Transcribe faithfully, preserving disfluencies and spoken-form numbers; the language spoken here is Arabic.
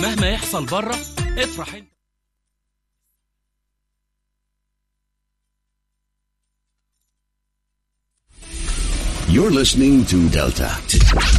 ومهما يحصل بره افرح انت. You're listening to Delta.